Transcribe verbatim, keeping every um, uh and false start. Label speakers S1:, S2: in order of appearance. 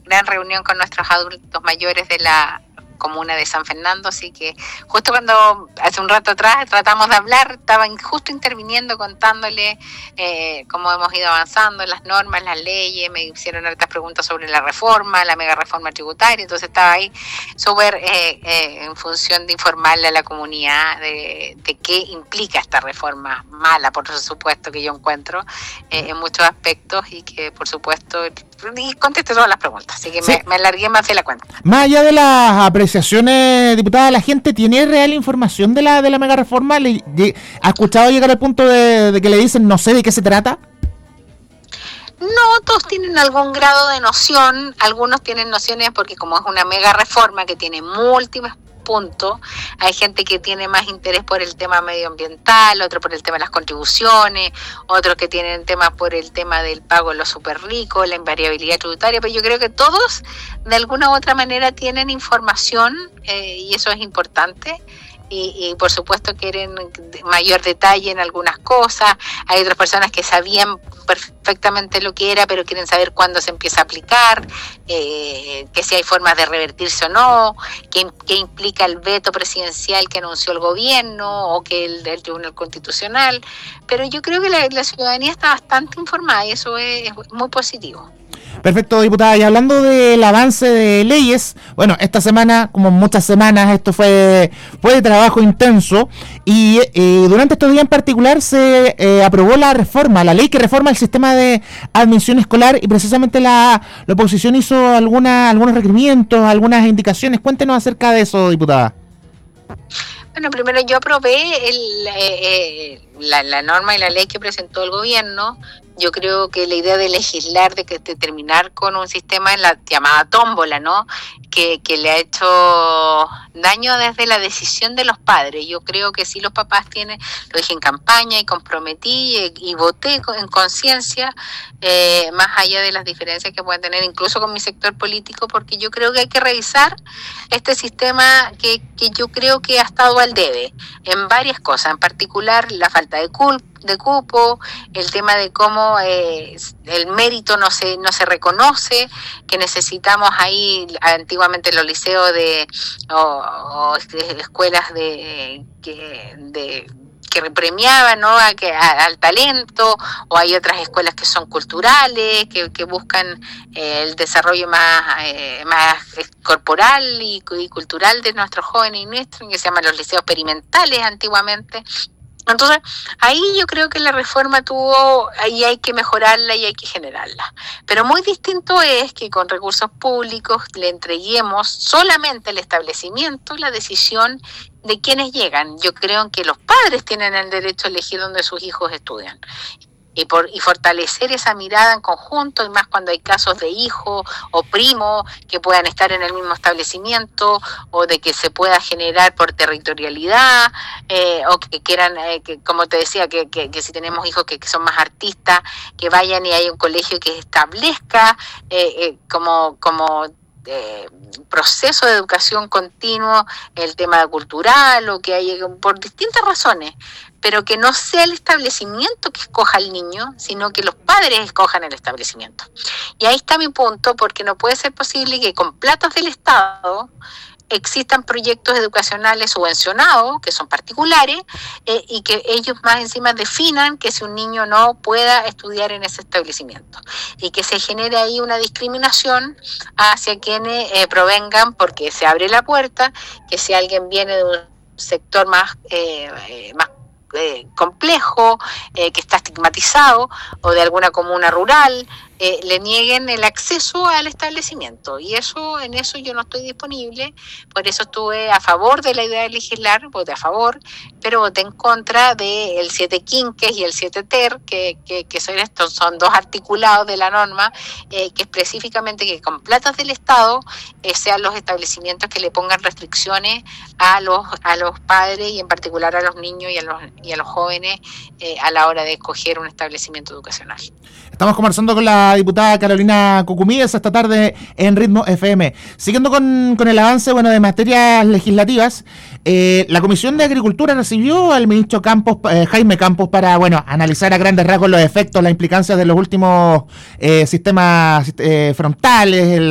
S1: gran reunión con nuestros adultos mayores de la comuna de San Fernando, así que justo cuando hace un rato atrás tratamos de hablar, estaban justo interviniendo, contándole eh, cómo hemos ido avanzando, las normas, las leyes, me hicieron hartas preguntas sobre la reforma, la mega reforma tributaria, entonces estaba ahí súper eh, eh, en función de informarle a la comunidad de, de qué implica esta reforma mala, por supuesto, que yo encuentro eh, en muchos aspectos, y que por supuesto y contesté todas las preguntas, así que sí. me, me alargué más de la cuenta.
S2: Más allá de las apreciaciones, diputada, ¿la gente tiene real información de la de la mega reforma? ¿Le, ¿Ha escuchado llegar al punto de, de que le dicen no sé de qué se trata?
S1: No, todos tienen algún grado de noción, algunos tienen nociones porque como es una mega reforma que tiene múltiples punto, hay gente que tiene más interés por el tema medioambiental, otro por el tema de las contribuciones, otros que tienen temas por el tema del pago de los super ricos, la invariabilidad tributaria, pero yo creo que todos de alguna u otra manera tienen información eh, y eso es importante. Y, y por supuesto quieren mayor detalle en algunas cosas. Hay otras personas que sabían perfectamente lo que era, pero quieren saber cuándo se empieza a aplicar, eh, que si hay formas de revertirse o no, qué, qué implica el veto presidencial que anunció el gobierno o que el del Tribunal Constitucional. Pero yo creo que la, la ciudadanía está bastante informada y eso es, es muy positivo.
S2: Perfecto, diputada. Y hablando del avance de leyes, bueno, esta semana, como muchas semanas, esto fue fue de trabajo intenso y eh, durante estos días en particular se eh, aprobó la reforma, la ley que reforma el sistema de admisión escolar y precisamente la, la oposición hizo alguna, algunos requerimientos, algunas indicaciones. Cuéntenos acerca de eso, diputada.
S1: Bueno, primero yo aprobé el, eh, eh, la, la norma y la ley que presentó el gobierno. Yo creo que la idea de legislar, de, que, de terminar con un sistema en la llamada tómbola, ¿no? Que, que le ha hecho daño desde la decisión de los padres. Yo creo que sí los papás tienen, lo dije en campaña y comprometí y, y voté en conciencia, eh, más allá de las diferencias que pueden tener incluso con mi sector político, porque yo creo que hay que revisar este sistema que, que yo creo que ha estado al debe en varias cosas, en particular la falta de culpa, de cupo, el tema de cómo eh, el mérito no se no se reconoce, que necesitamos ahí antiguamente los liceos de o, o escuelas de que de que premiaban, ¿no? a que a, al talento, o hay otras escuelas que son culturales, que, que buscan eh, el desarrollo más eh, más corporal y, y cultural de nuestros jóvenes y nuestros, que se llaman los liceos experimentales antiguamente. Entonces, ahí yo creo que la reforma tuvo, ahí hay que mejorarla y hay que generarla. Pero muy distinto es que con recursos públicos le entreguemos solamente al establecimiento la decisión de quiénes llegan. Yo creo que los padres tienen el derecho a elegir dónde sus hijos estudian. Y, por, y fortalecer esa mirada en conjunto, y más cuando hay casos de hijo o primo que puedan estar en el mismo establecimiento, o de que se pueda generar por territorialidad, eh, o que quieran, eh, que, como te decía, que, que, que si tenemos hijos que, que son más artistas, que vayan y hay un colegio que establezca eh, eh, como... como Eh, proceso de educación continuo, el tema cultural, o que hay por distintas razones, pero que no sea el establecimiento que escoja al niño, sino que los padres escojan el establecimiento. Y ahí está mi punto, porque no puede ser posible que con platos del Estado existan proyectos educacionales subvencionados, que son particulares, eh, y que ellos más encima definan que si un niño no pueda estudiar en ese establecimiento, y que se genere ahí una discriminación hacia quienes eh, provengan, porque se abre la puerta, que si alguien viene de un sector más, eh, eh, más eh, complejo, eh, que está estigmatizado, o de alguna comuna rural, Eh, le nieguen el acceso al establecimiento, y eso en eso yo no estoy disponible. Por eso estuve a favor de la idea de legislar, voté a favor, pero voté en contra del siete quinques y el siete ter, que, que, que son estos son dos articulados de la norma, eh, que específicamente que con platas del Estado eh, sean los establecimientos que le pongan restricciones a los a los padres, y en particular a los niños y a los y a los jóvenes eh, a la hora de escoger un establecimiento educacional.
S2: Estamos conversando con la diputada Carolina Cucumíes esta tarde en Ritmo F M. Siguiendo con, con el avance, bueno, de materias legislativas, eh, la Comisión de Agricultura recibió al ministro Campos, eh, Jaime Campos, para, bueno, analizar a grandes rasgos los efectos, las implicancias de los últimos eh, sistemas eh, frontales,